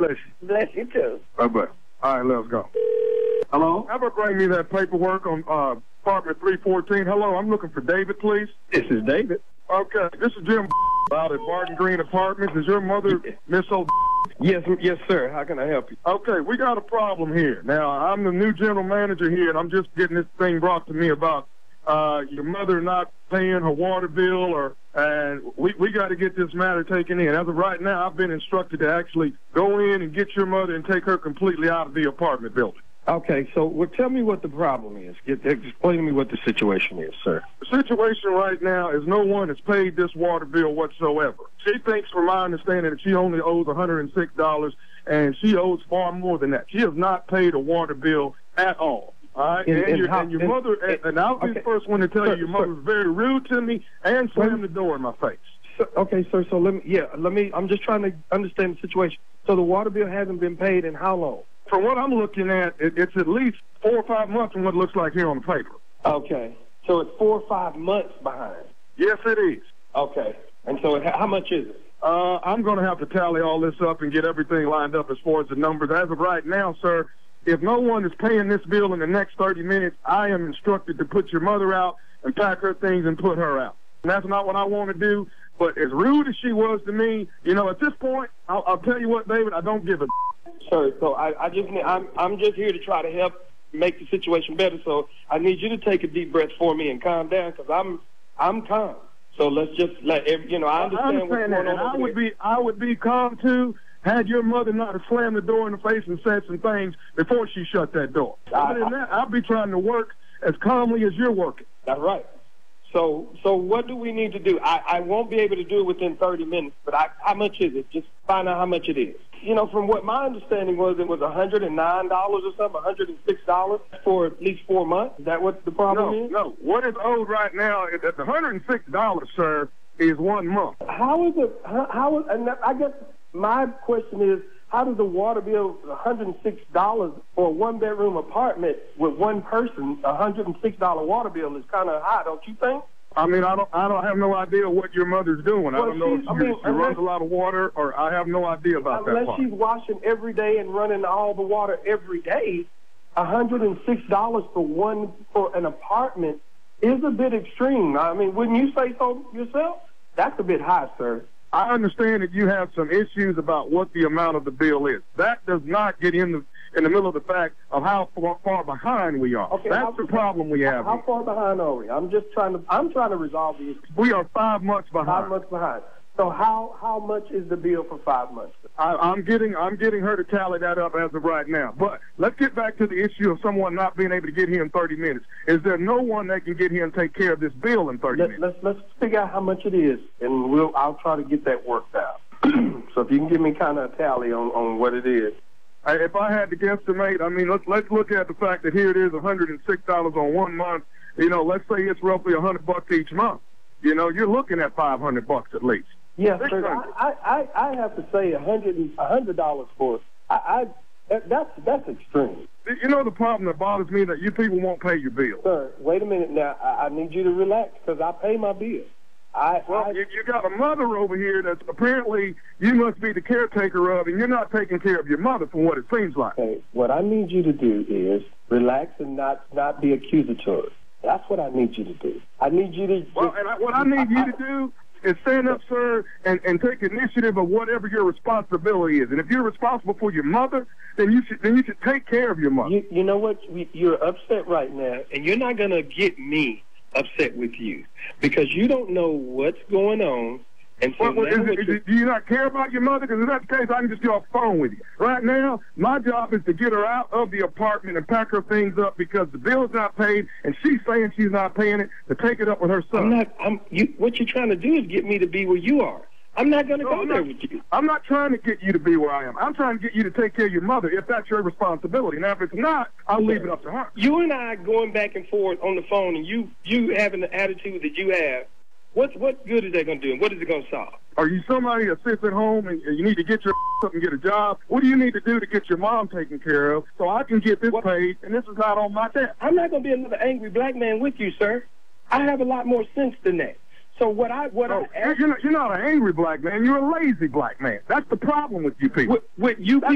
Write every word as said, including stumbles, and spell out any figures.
bless you. Bless you too. Bye-bye. All right, let's go. Hello? How about bring me that paperwork on uh, apartment three fourteen? Hello, I'm looking for David, please. This is David. Okay, this is Jim out at Barton Green Apartments. Is your mother Miss O? Yes, yes, sir. How can I help you? Okay, we got a problem here. Now, I'm the new general manager here, and I'm just getting this thing brought to me about uh, your mother not paying her water bill, or and we, we got to get this matter taken in. As of right now, I've been instructed to actually go in and get your mother and take her completely out of the apartment building. Okay, so well, tell me what the problem is. Get, explain to me what the situation is, sir. The situation right now is no one has paid this water bill whatsoever. She thinks, from my understanding, that she only owes one hundred six dollars, and she owes far more than that. She has not paid a water bill at all. All right? And, and, and, your, how, and your and, mother, and, and I'll be okay. the first one to tell sir, you, your mother sir. was very rude to me and slammed the door in my face. So, okay, sir, so let me, yeah, let me, I'm just trying to understand the situation. So the water bill hasn't been paid in how long? From what I'm looking at, it, it's at least four or five months from what it looks like here on the paper. Okay, so it's four or five months behind. Yes, it is. Okay, and so it, how much is it? Uh, I'm going to have to tally all this up and get everything lined up as far as the numbers. As of right now, sir, if no one is paying this bill in the next thirty minutes, I am instructed to put your mother out and pack her things and put her out. And that's not what I want to do. But as rude as she was to me, you know, at this point, I'll, I'll tell you what, David, I don't give a Sir, so I, I just, I'm, I'm just here to try to help make the situation better. So I need you to take a deep breath for me and calm down, because I'm, I'm calm. So let's just let every, you know, I understand, I understand what's that. going on. And I would be, I would be calm too, had your mother not have slammed the door in the face and said some things before she shut that door. I, Other than that, I'll be trying to work as calmly as you're working. That's right. So, so what do we need to do? I, I won't be able to do it within thirty minutes, but I, how much is it? Just find out how much it is. You know, from what my understanding was, it was one hundred nine dollars or something, one hundred six dollars for at least four months. Is that what the problem no, is? No, what is owed right now, at the one hundred six dollars, sir, is one month. How is it, how, how is, and I guess my question is, how does the water bill, one hundred six dollars for a one-bedroom apartment with one person, one hundred six dollars water bill is kind of high, don't you think? I mean, I don't, I don't have no idea what your mother's doing. Well, I don't know if she, I mean, she runs a lot of water, or I have no idea about that part. Unless she's washing every day and running all the water every day, one hundred six dollars for one for an apartment is a bit extreme. I mean, wouldn't you say so yourself? That's a bit high, sir. I understand that you have some issues about what the amount of the bill is. That does not get in the in the middle of the fact of how far, far behind we are. Okay, That's how, the problem we have. How here. far behind are we? I'm just trying to. I'm trying to resolve the issue. We are five months behind. Five months behind. So how how much is the bill for five months? I, I'm getting I'm getting her to tally that up as of right now. But let's get back to the issue of someone not being able to get here in thirty minutes. Is there no one that can get here and take care of this bill in thirty Let, minutes? let's let's figure out how much it is, and we'll I'll try to get that worked out. So if you can give me kind of a tally on, on what it is. If I had to guesstimate, I mean, let's let's look at the fact that here it is one hundred six dollars on one month. You know, let's say it's roughly one hundred bucks each month. You know, you're looking at five hundred bucks at least. Yes, sir. I, I, I have to say a hundred a hundred dollars for it. I, I that, that's that's extreme. You know the problem that bothers me, that you people won't pay your bill. Sir, wait a minute now. I, I need you to relax, because I pay my bill. I, well, I, you, you got a mother over here that apparently you must be the caretaker of, and you're not taking care of your mother, from what it seems like. Okay, what I need you to do is relax and not not be accusatory. That's what I need you to do. I need you to. Well, and I, what I need you to do is stand up, sir, and, and take initiative of whatever your responsibility is. And if you're responsible for your mother, then you should then you should take care of your mother. You, you know what? You're upset right now, and you're not going to get me upset with you, because you don't know what's going on. And so well, well, is it, is it, do you not care about your mother? Because if that's the case, I can just get off the phone with you. Right now, my job is to get her out of the apartment and pack her things up, because the bill's not paid, and she's saying she's not paying it, to take it up with her son. I'm not. I'm. You. What you're trying to do is get me to be where you are. I'm not going to no, go I'm there not, with you. I'm not trying to get you to be where I am. I'm trying to get you to take care of your mother, if that's your responsibility. Now, if it's not, I'll leave it up to her. You and I going back and forth on the phone, and you you having the attitude that you have, what what good is that going to do, and what is it going to solve? Are you somebody that sits at home and you need to get your up and get a job? What do you need to do to get your mom taken care of so I can get this what? paid, and this is not on my debt? I'm not going to be another angry black man with you, sir. I have a lot more sense than that. So what I what no, I you're not, you're not an angry black man. You're a lazy black man. That's the problem with you people. With, with you people.